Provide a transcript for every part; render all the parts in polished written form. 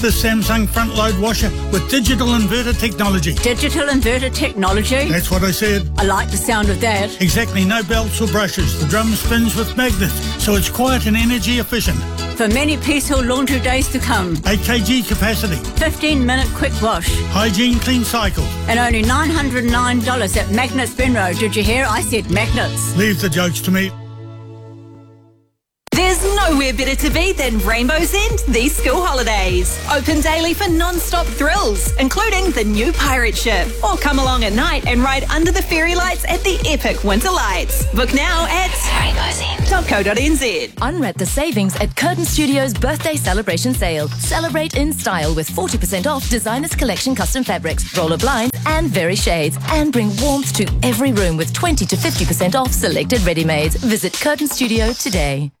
The Samsung front load washer with digital inverter technology. Digital inverter technology? That's what I said. I like the sound of that. Exactly, no belts or brushes. The drum spins with magnets, so it's quiet and energy efficient. For many peaceful laundry days to come. 8 kg capacity. 15-minute quick wash. Hygiene clean cycle. And only $909 at Magnets Benro. Did you hear? I said Magnets. Leave the jokes to me. There's nowhere better to be than Rainbow's End these school holidays. Open daily for non-stop thrills, including the new pirate ship. Or come along at night and ride under the fairy lights at the epic winter lights. Book now at rainbowsend.co.nz. Unwrap the savings at Curtin Studios' birthday celebration sale. Celebrate in style with 40% off Designers Collection custom fabrics, roller blinds and very shades. And bring warmth to every room with 20 to 50% off selected ready-mades. Visit Curtin Studio today.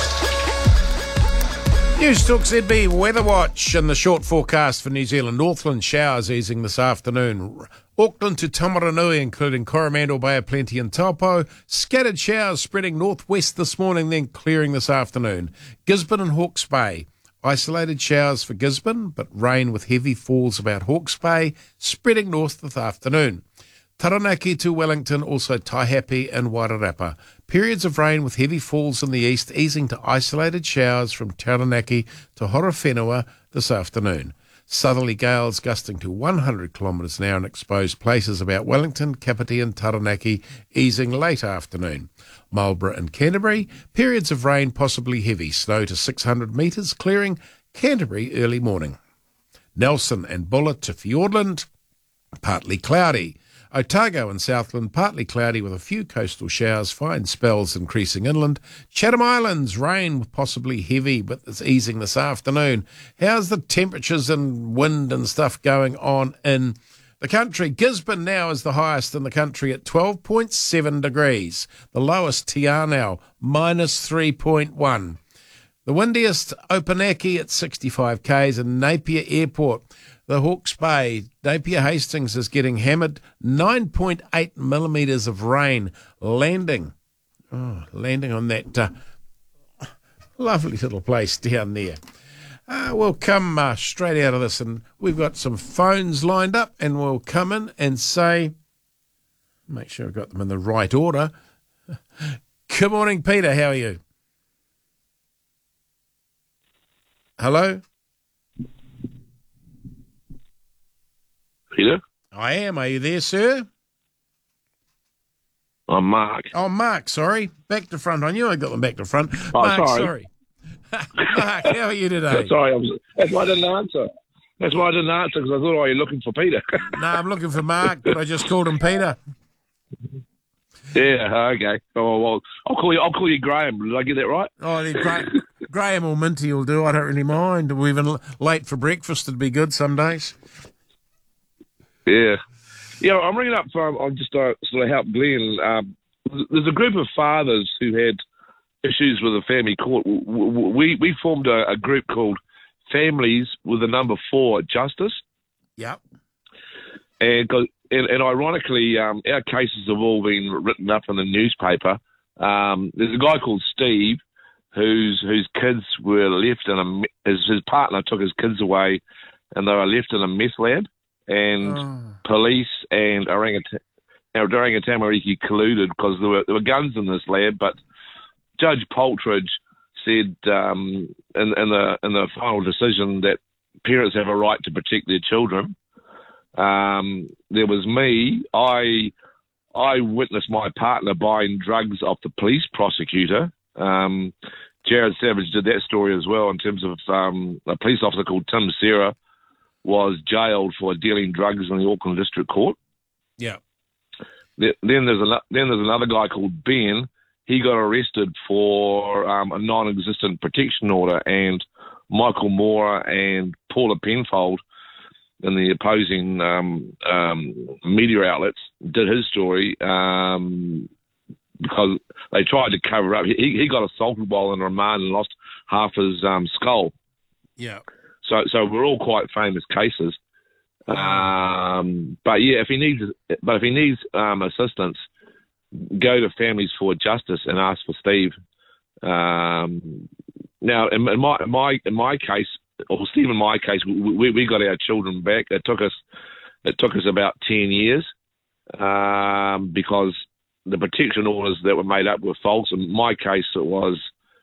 Newstalk ZB Weather Watch and the short forecast for New Zealand. Northland showers easing this afternoon. Auckland to Tamaranui, including Coromandel, Bay of Plenty and Taupo. Scattered showers spreading northwest this morning, then clearing this afternoon. Gisborne and Hawke's Bay. Isolated showers for Gisborne, but rain with heavy falls about Hawke's Bay, spreading north this afternoon. Taranaki to Wellington, also Taihape and Wairarapa. Periods of rain with heavy falls in the east, easing to isolated showers from Taranaki to Horowhenua this afternoon. Southerly gales gusting to 100 kilometres an hour in exposed places about Wellington, Kapiti and Taranaki, easing late afternoon. Marlborough and Canterbury, periods of rain possibly heavy, snow to 600 metres, clearing Canterbury early morning. Nelson and Buller to Fiordland, partly cloudy. Otago and Southland, partly cloudy with a few coastal showers, fine spells increasing inland. Chatham Islands, rain with possibly heavy, but it's easing this afternoon. How's the temperatures and wind and stuff going on in the country? Gisborne now is the highest in the country at 12.7 degrees. The lowest, Te Anau, minus 3.1. The windiest, Opunake at 65 k's, and Napier Airport. The Hawke's Bay, Napier Hastings is getting hammered. 9.8 millimetres of rain landing on that lovely little place down there. We'll come straight out of this, and we've got some phones lined up, and we'll come in and say, make sure I've got them in the right order. Good morning, Peter. How are you? Hello? Peter? I am. Are you there, sir? I'm Mark. Oh, Mark, sorry. Back to front. I knew I got them back to front. Oh, Mark, sorry. Mark, how are you today? Sorry, that's why I didn't answer. That's why I didn't answer, because I thought, oh, you're looking for Peter. No, I'm looking for Mark, but I just called him Peter. Yeah, okay. Oh, well, I'll call you Graham. Did I get that right? Oh, Graham or Minty will do. I don't really mind. We're even late for breakfast. It'd be good some days. Yeah. Yeah, I'm ringing up for, I'm just sort of help Glenn. There's a group of fathers who had issues with the family court. We formed a group called Families with the number 4 Justice. Yep. And ironically, our cases have all been written up in the newspaper. There's a guy called Steve whose kids were left in his partner took his kids away, and they were left in a meth lab. And police and Orangutan Tamariki colluded because there were guns in this lab. But Judge Poltridge said in the final decision that parents have a right to protect their children. There was me. I witnessed my partner buying drugs off the police prosecutor. Jared Savage did that story as well, in terms of a police officer called Tim Serra was jailed for dealing drugs in the Auckland District Court. Yeah. Then there's another guy called Ben. He got arrested for a non-existent protection order, and Michael Moore and Paula Penfold in the opposing media outlets did his story because they tried to cover up. He got assaulted while in remand and lost half his skull. Yeah. So we're all quite famous cases. But yeah, if he needs assistance, go to Families for Justice and ask for Steve. Now, in my case, or Steve in my case, we got our children back. It took us about 10 years because the protection orders that were made up were false. In my case, it was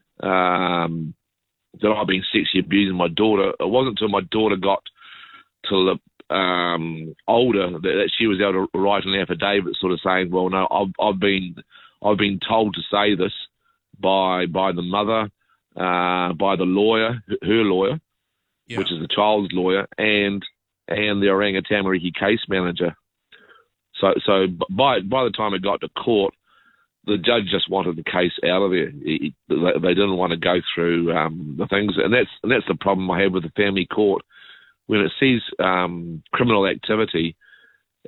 that I've been sexually abusing my daughter. It wasn't until my daughter got to the older that she was able to write an affidavit, sort of saying, "Well, no, I've been told to say this by the mother, by the lawyer, her lawyer, which is the child's lawyer, and the Oranga Tamariki case manager." So by the time it got to court, the judge just wanted the case out of there. They didn't want to go through the things, and that's the problem I have with the family court. When it sees criminal activity,